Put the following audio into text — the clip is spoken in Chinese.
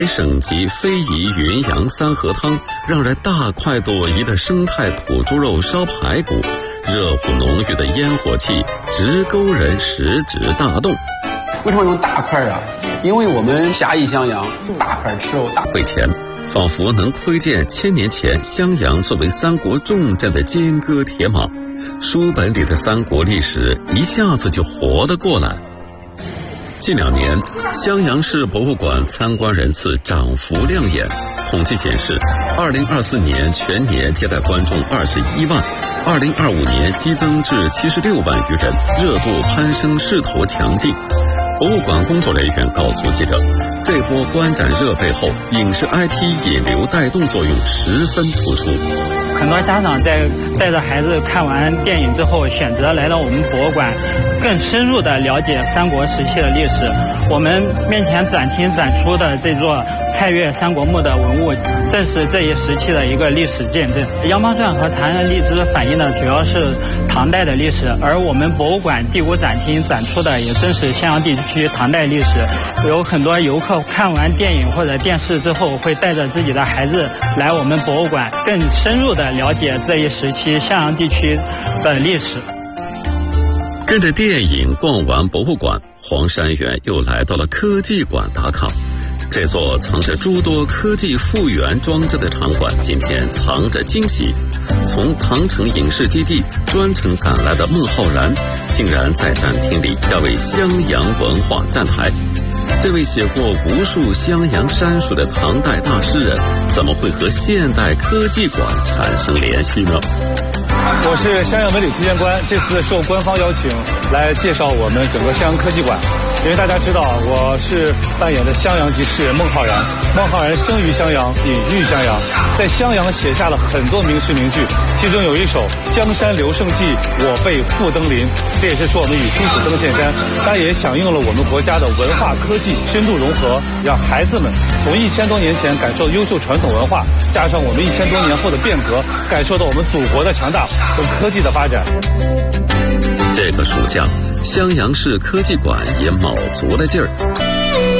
省级非遗云阳三合汤，让人大快朵颐的生态土猪肉烧排骨，热乎浓郁的烟火气直勾人食指大动。 为什么用大块啊？因为我们狭义襄阳，大块吃肉大。 会前，仿佛能窥见1000年前襄阳作为三国重镇的金戈铁马，书本里的三国历史一下子就活了过来。近2年，襄阳市博物馆参观人次涨幅亮眼。统计显示，2024年全年接待观众21万，2025年激增至76万余人，热度攀升，势头强劲。博物馆工作人员告诉记者，这波观展热背后，影视 IP 引流带动作用十分突出。 很多家长在带着孩子看完电影之后，选择来到我们博物馆，更深入地了解三国时期的历史。我们面前展出的这座蔡岳三国墓的文物，正是这一时期的一个历史见证。《羊毛传》和《残垣荔枝》反映的主要是唐代的历史，而我们博物馆第5展厅展出的也正是襄阳地区唐代历史。有很多游客看完电影或者电视之后，会带着自己的孩子来我们博物馆，更深入地了解这一时期襄阳地区的历史。 跟着电影逛完博物馆，黄山源又来到了科技馆打卡。这座藏着诸多科技复原装置的场馆，今天藏着惊喜。从唐城影视基地专程赶来的孟浩然，竟然在展厅里要为襄阳文化站台。这位写过无数襄阳山水的唐代大诗人，怎么会和现代科技馆产生联系呢？ 我是襄阳文旅推荐官，这次受官方邀请来介绍我们整个襄阳科技馆。因为大家知道，我是扮演的襄阳籍诗人孟浩然。孟浩然生于襄阳，隐居于襄阳，在襄阳写下了很多名诗名句，其中有一首《江山留胜迹，我辈复登临》，这也是说我们与君子登岘山。它也响应了我们国家的文化科技深度融合，让孩子们从1000多年前感受优秀传统文化，加上我们1000多年后的变革，感受到我们祖国的强大和科技的发展。 这个暑假，襄阳市科技馆也卯足了劲儿。